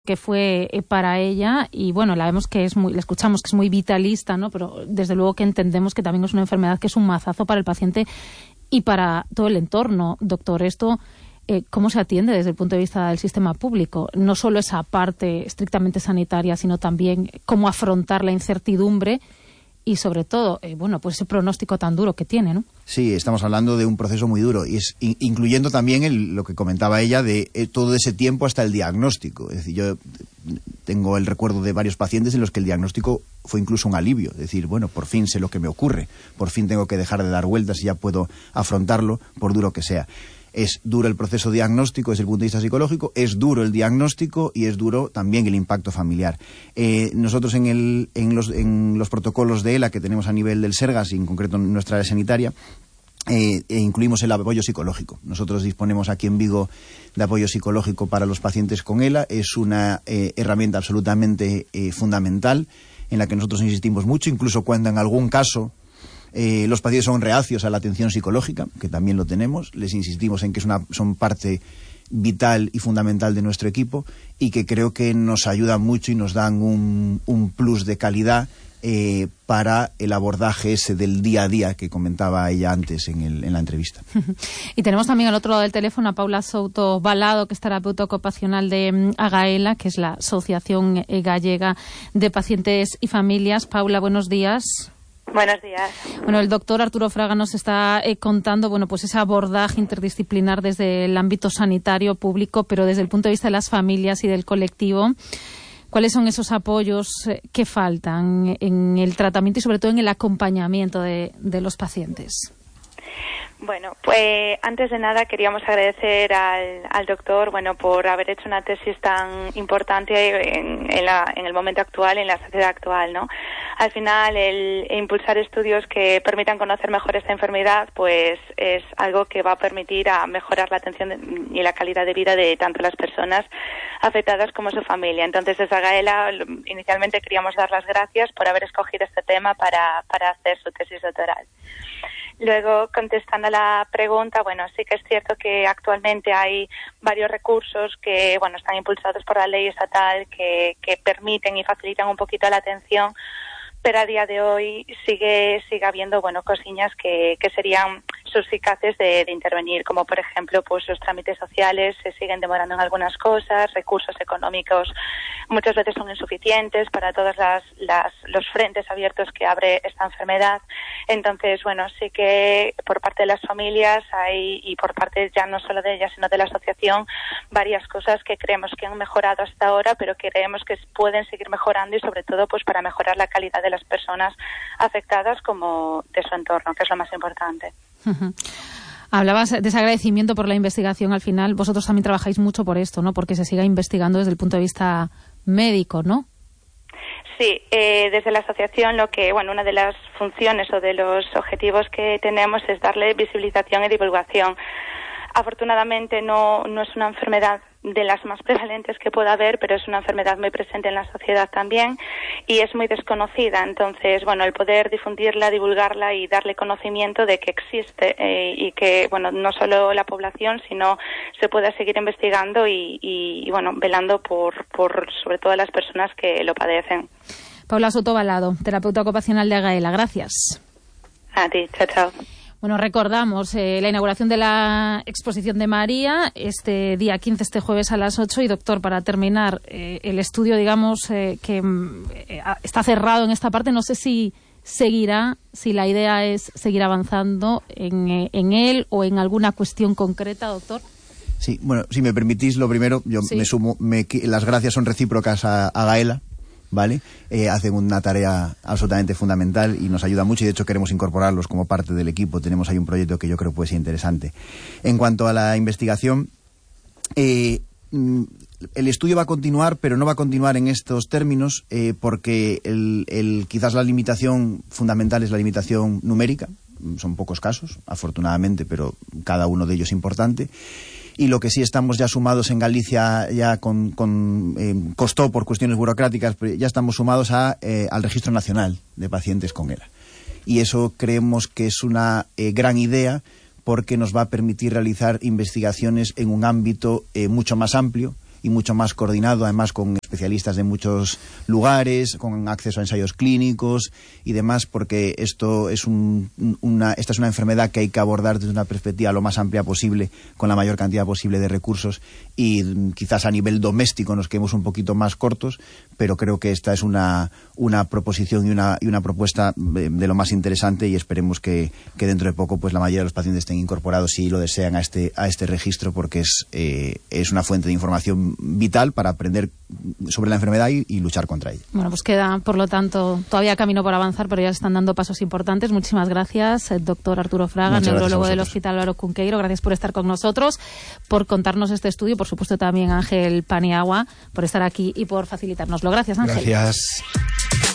que fue para ella, y bueno, la escuchamos que es muy vitalista, ¿no? Pero desde luego que entendemos que también es una enfermedad que es un mazazo para el paciente y para todo el entorno. Doctor, esto, ¿cómo se atiende desde el punto de vista del sistema público? No solo esa parte estrictamente sanitaria, sino también cómo afrontar la incertidumbre y sobre todo, pues ese pronóstico tan duro que tiene, ¿no? Sí, estamos hablando de un proceso muy duro, y incluyendo también lo que comentaba ella de todo ese tiempo hasta el diagnóstico. Es decir, yo tengo el recuerdo de varios pacientes en los que el diagnóstico fue incluso un alivio. Es decir, bueno, por fin sé lo que me ocurre, por fin tengo que dejar de dar vueltas y ya puedo afrontarlo, por duro que sea. Es duro el proceso diagnóstico desde el punto de vista psicológico, es duro el diagnóstico y es duro también el impacto familiar. Nosotros en los protocolos de ELA que tenemos a nivel del SERGAS y en concreto en nuestra área sanitaria, incluimos el apoyo psicológico. Nosotros disponemos aquí en Vigo de apoyo psicológico para los pacientes con ELA. Es una herramienta absolutamente fundamental en la que nosotros insistimos mucho, incluso cuando en algún caso los pacientes son reacios a la atención psicológica, que también lo tenemos. Les insistimos en que son parte vital y fundamental de nuestro equipo y que creo que nos ayudan mucho y nos dan un plus de calidad para el abordaje ese del día a día que comentaba ella antes en la entrevista. Y tenemos también al otro lado del teléfono a Paula Souto Balado, que es terapeuta ocupacional de AGAELA, que es la Asociación Gallega de Pacientes y Familias. Paula, buenos días. Buenos días. Bueno, el doctor Arturo Fraga nos está contando, pues ese abordaje interdisciplinar desde el ámbito sanitario público, pero desde el punto de vista de las familias y del colectivo. ¿Cuáles son esos apoyos que faltan en el tratamiento y sobre todo en el acompañamiento de los pacientes? Bueno, pues antes de nada queríamos agradecer al doctor, por haber hecho una tesis tan importante en el momento actual, en la sociedad actual, ¿no? Al final, el impulsar estudios que permitan conocer mejor esta enfermedad, pues es algo que va a permitir a mejorar la atención y la calidad de vida de tanto las personas afectadas como su familia. Entonces, desde AGAELA, inicialmente queríamos dar las gracias por haber escogido este tema para hacer su tesis doctoral. Luego, contestando a la pregunta, sí que es cierto que actualmente hay varios recursos que, están impulsados por la ley estatal que permiten y facilitan un poquito la atención, pero a día de hoy sigue habiendo, cosillas que serían suficaces de intervenir, como por ejemplo, pues los trámites sociales se siguen demorando en algunas cosas, recursos económicos muchas veces son insuficientes para todos los frentes abiertos que abre esta enfermedad. Entonces, sí que por parte de las familias hay, y por parte ya no solo de ellas, sino de la asociación, varias cosas que creemos que han mejorado hasta ahora, pero que creemos que pueden seguir mejorando y sobre todo pues para mejorar la calidad de las personas afectadas como de su entorno, que es lo más importante. Hablabas de ese agradecimiento por la investigación. Al final, vosotros también trabajáis mucho por esto, ¿no? Porque se siga investigando desde el punto de vista médico, ¿no? Sí, desde la asociación una de las funciones o de los objetivos que tenemos es darle visibilización y divulgación. Afortunadamente no es una enfermedad de las más prevalentes que pueda haber, pero es una enfermedad muy presente en la sociedad también y es muy desconocida. Entonces, el poder difundirla, divulgarla y darle conocimiento de que existe y que, no solo la población, sino se pueda seguir investigando y velando por sobre todo las personas que lo padecen. Paula Souto Balado, terapeuta ocupacional de AGAELA. Gracias. A ti, chao. Recordamos la inauguración de la exposición de María este día 15, este jueves a las 8. Y, doctor, para terminar, el estudio, que está cerrado en esta parte. No sé si seguirá, si la idea es seguir avanzando en él o en alguna cuestión concreta, doctor. Sí, si me permitís, lo primero, yo me sumo, las gracias son recíprocas a AGAELA, ¿vale? Hacen una tarea absolutamente fundamental y nos ayuda mucho, y de hecho queremos incorporarlos como parte del equipo. Tenemos ahí un proyecto que yo creo puede ser interesante. En cuanto a la investigación, el estudio va a continuar, pero no va a continuar en estos términos porque quizás la limitación fundamental es la limitación numérica. Son pocos casos, afortunadamente, pero cada uno de ellos importante. Y lo que sí estamos ya sumados en Galicia, ya costó por cuestiones burocráticas, pero ya estamos sumados al Registro Nacional de Pacientes con ELA. Y eso creemos que es una gran idea, porque nos va a permitir realizar investigaciones en un ámbito mucho más amplio, y mucho más coordinado, además con especialistas de muchos lugares, con acceso a ensayos clínicos y demás, porque esto es esta es una enfermedad que hay que abordar desde una perspectiva lo más amplia posible, con la mayor cantidad posible de recursos, y quizás a nivel doméstico nos quedemos un poquito más cortos, pero creo que esta es una proposición y una propuesta de lo más interesante, y esperemos que dentro de poco pues la mayoría de los pacientes estén incorporados, si lo desean, a este registro, porque es una fuente de información vital para aprender sobre la enfermedad y luchar contra ella. Bueno, pues queda, por lo tanto, todavía camino por avanzar, pero ya se están dando pasos importantes. Muchísimas gracias, doctor Arturo Fraga, neurólogo del Hospital Álvaro Cunqueiro. Gracias por estar con nosotros, por contarnos este estudio. Por supuesto, también Ángel Paniagua, por estar aquí y por facilitárnoslo. Gracias, Ángel. Gracias.